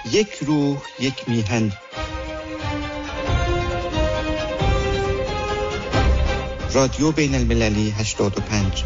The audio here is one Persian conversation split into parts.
یک روح، یک میهن. رادیو بین المللی 85.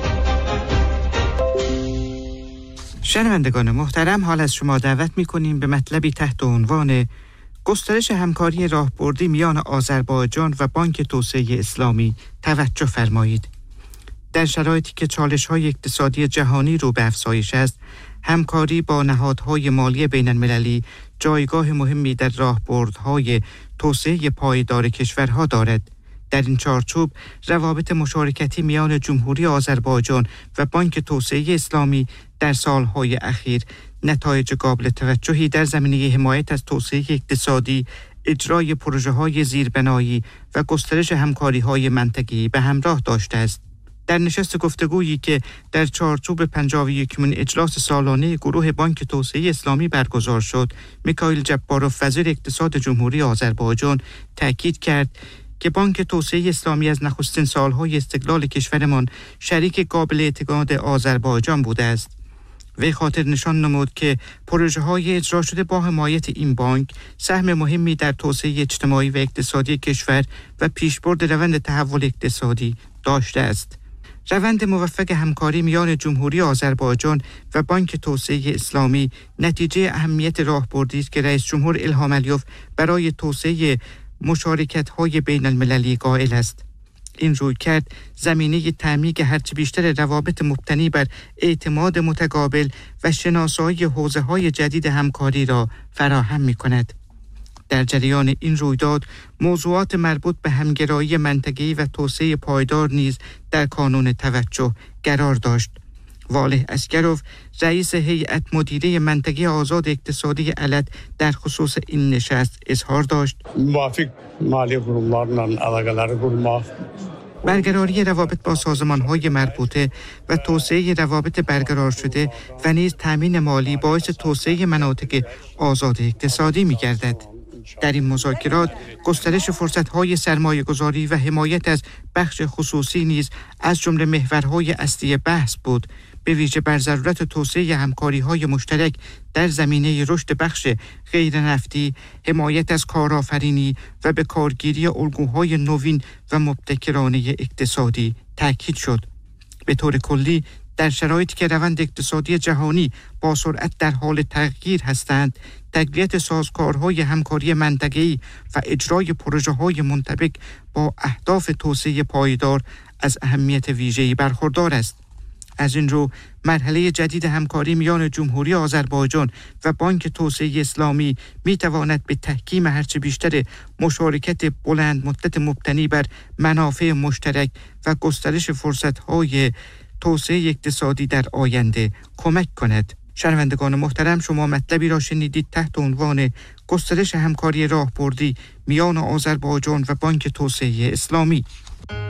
شنوندگان محترم، حال از شما دعوت می‌کنیم به مطلبی تحت عنوان گسترش همکاری راهبردی میان آذربایجان و بانک توسعه اسلامی توجه فرمایید. در شرایطی که چالش‌های اقتصادی جهانی رو به افزایش است، همکاری با نهادهای مالی بین المللی جایگاه مهمی در راهبردهای توسعه پایدار کشورها دارد. در این چارچوب روابط مشارکتی میان جمهوری آذربایجان و بانک توسعه اسلامی در سالهای اخیر نتایج قابل توجهی در زمینه حمایت از توسعه اقتصادی، اجرای پروژه‌های زیربنایی و گسترش همکاری‌های منطقه‌ای به همراه داشته است. در نشست گفتگویی که در چارچوب 51مین اجلاس سالانه گروه بانک توسعه اسلامی برگزار شد، میکائیل جباروف وزیر اقتصاد جمهوری آذربایجان تاکید کرد که بانک توسعه اسلامی از نخستین سالهای استقلال کشورمان شریک قابل اعتماد آذربایجان بوده است. وی خاطر نشان نمود که پروژه‌های اجرا شده با حمایت این بانک سهم مهمی در توسعه اجتماعی و اقتصادی کشور و پیشبرد روند تحول اقتصادی داشته است. روند موفق همکاری میان جمهوری آذربایجان و بانک توسعه اسلامی نتیجه اهمیت راهبردی است که رئیس جمهور الهام علیوف برای توسعه مشارکت‌های بین المللی قائل است. این رویکرد زمینه تعمیق هرچه بیشتر روابط مبتنی بر اعتماد متقابل و شناسایی حوزه‌های جدید همکاری را فراهم می‌کند. در جریان این رویداد موضوعات مربوط به همگرایی منطقه‌ای و توسعه پایدار نیز در کانون توجه قرار داشت. والح اسگروف رئیس هیئت مدیره منطقه آزاد اقتصادی الد در خصوص این نشست اظهار داشت: موافق مالی قرومlarla alakaları kurmak، برقراری روابط با سازمان‌های مربوطه و توسعه روابط برقرار شده و نیز تامین مالی باعث توسعه مناطق آزاد اقتصادی می‌گردد. در این مذاکرات گسترش فرصت‌های سرمایه‌گذاری و حمایت از بخش خصوصی نیز از جمله محورهای اصلی بحث بود، به ویژه بر ضرورت توسعه همکاری‌های مشترک در زمینه رشد بخش غیر نفتی، حمایت از کارآفرینی و به کارگیری الگوهای نوین و مبتکرانه اقتصادی تاکید شد. به طور کلی در شرایطی که روند اقتصادی جهانی با سرعت در حال تغییر هستند، تقویت سازوکارهای همکاری منطقه‌ای و اجرای پروژه‌های منطبق با اهداف توسعه پایدار از اهمیت ویژه‌ای برخوردار است. از این رو مرحله جدید همکاری میان جمهوری آذربایجان و بانک توسعه اسلامی می‌تواند به تحکیم هرچه بیشتر مشارکت بلند مدت مبتنی بر منافع مشترک و گسترش فرصت‌های توسعه اقتصادی در آینده کمک کند. شنوندگان محترم، شما مطلبی را شنیدید تحت عنوان گسترش همکاری راهبردی میان آذربایجان و بانک توسعه اسلامی.